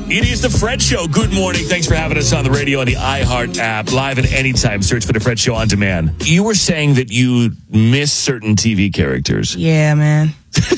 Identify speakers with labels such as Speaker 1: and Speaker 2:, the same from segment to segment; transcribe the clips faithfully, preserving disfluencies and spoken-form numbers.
Speaker 1: It is the Fred Show. Good morning. Thanks for having us on the radio and the iHeart app. Live at any time. Search for the Fred Show on demand. You were saying that you miss certain T V characters.
Speaker 2: Yeah, man.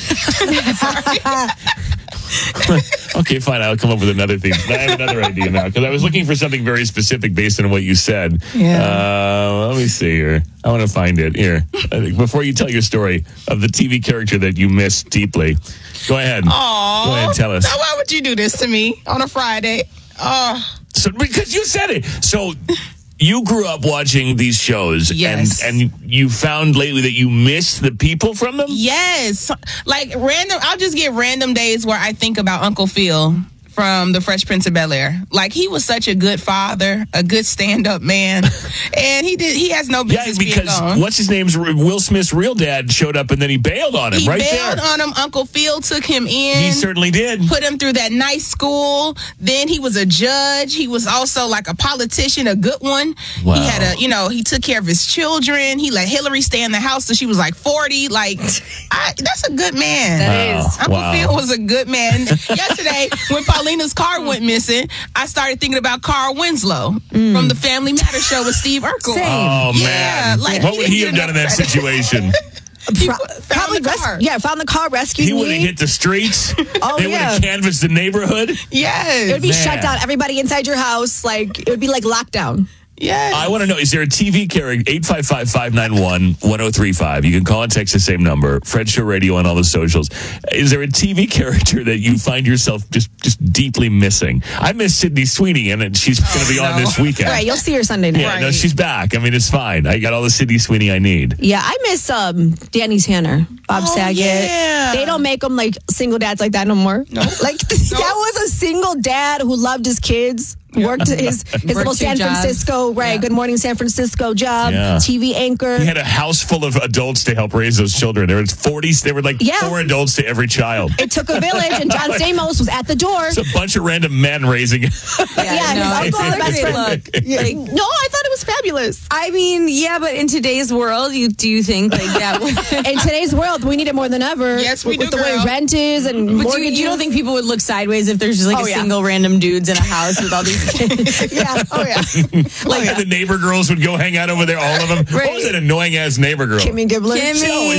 Speaker 1: Okay, fine. I'll come up with another thing. I have another idea now because I was looking for something very specific based on what you said.
Speaker 2: Yeah.
Speaker 1: Uh, let me see here. I want to find it here. Before you tell your story of the T V character that you miss deeply, go ahead.
Speaker 2: Aww.
Speaker 1: Go ahead, tell us.
Speaker 2: Now, why would you do this to me on a Friday? Oh.
Speaker 1: So because you said it. So you grew up watching these shows,
Speaker 2: yes.
Speaker 1: and and you found lately that you miss the people from them.
Speaker 2: Yes, like random. I'll just get random days where I think about Uncle Phil from The Fresh Prince of Bel-Air. Like, he was such a good father, a good stand-up man, and he did. He has no business
Speaker 1: yeah, because
Speaker 2: being gone.
Speaker 1: What's his name's Will Smith's real dad showed up, and then he bailed on him.
Speaker 2: He
Speaker 1: right
Speaker 2: bailed
Speaker 1: there.
Speaker 2: on him. Uncle Phil took him in.
Speaker 1: He certainly did.
Speaker 2: Put him through that nice school. Then he was a judge. He was also like a politician, a good one.
Speaker 1: Wow.
Speaker 2: He had a, you know, he took care of his children. He let Hillary stay in the house till she was like forty. Like, I, that's a good man.
Speaker 1: That
Speaker 2: is.
Speaker 1: wow.
Speaker 2: Uncle
Speaker 1: wow.
Speaker 2: Phil was a good man. Yesterday, when Paulina's car went missing, I started thinking about Carl Winslow mm. from the Family Matters show with Steve Urkel.
Speaker 1: Same. Oh,
Speaker 2: yeah,
Speaker 1: man.
Speaker 2: like,
Speaker 1: what would he have done in that situation?
Speaker 2: Pro- probably
Speaker 3: the car. Res- yeah, found the car, rescued
Speaker 1: he
Speaker 3: me.
Speaker 1: He would have hit the streets.
Speaker 3: oh,
Speaker 1: they would
Speaker 3: yeah.
Speaker 1: have canvassed the neighborhood.
Speaker 2: Yes.
Speaker 3: It would be
Speaker 1: Man.
Speaker 3: shut down. Everybody inside your house. Like, it would be like lockdown.
Speaker 2: Yes.
Speaker 1: I want to know, is there a T V character? eight five five, five nine one, one oh three five. You can call and text the same number. Fred Show Radio on all the socials. Is there a T V character that you find yourself just, just deeply missing? I miss Sydney Sweeney, and she's oh, going to be
Speaker 2: no.
Speaker 1: on this weekend.
Speaker 3: Right, you'll see her Sunday night.
Speaker 1: Yeah,
Speaker 3: right.
Speaker 1: no, she's back. I mean, it's fine. I got all the Sydney Sweeney I need.
Speaker 3: Yeah, I miss um, Danny Tanner, Bob
Speaker 2: oh,
Speaker 3: Saget.
Speaker 2: Yeah.
Speaker 3: They don't make them like single dads like that no more.
Speaker 2: No.
Speaker 3: Like,
Speaker 2: nope.
Speaker 3: that was a single dad who loved his kids. Worked his, his
Speaker 4: Worked
Speaker 3: little San
Speaker 4: jobs.
Speaker 3: Francisco, right?
Speaker 4: Yeah.
Speaker 3: Good Morning San Francisco job,
Speaker 1: Yeah.
Speaker 3: T V anchor.
Speaker 1: He had a house full of adults to help raise those children. There was forty, there were like
Speaker 3: Yeah.
Speaker 1: four adults to every child.
Speaker 3: It took a village, and John Stamos was at the door.
Speaker 1: It's a bunch of random men raising.
Speaker 3: Yeah,
Speaker 4: Yeah, no,
Speaker 3: his uncle,
Speaker 4: it's
Speaker 3: the best
Speaker 4: great
Speaker 3: friend.
Speaker 4: look.
Speaker 3: Yeah. No, I thought it was fabulous.
Speaker 4: I mean, yeah, but in today's world, you do you think like that? Would,
Speaker 3: In today's world, we need it more than ever.
Speaker 2: Yes, we
Speaker 3: with,
Speaker 2: do,
Speaker 3: with the way
Speaker 2: girl.
Speaker 3: rent is and
Speaker 4: but you,
Speaker 3: mortgages.
Speaker 4: you don't think people would look sideways if there's just like
Speaker 3: Oh,
Speaker 4: a
Speaker 3: yeah.
Speaker 4: single random dudes in a house with all these kids?
Speaker 3: Yeah. Oh yeah.
Speaker 1: Like the neighbor girls would go hang out over there, all of them.
Speaker 4: Right.
Speaker 1: What was that annoying ass neighbor girl?
Speaker 3: Kimmy Gibbler.
Speaker 4: Kimmy.
Speaker 1: She always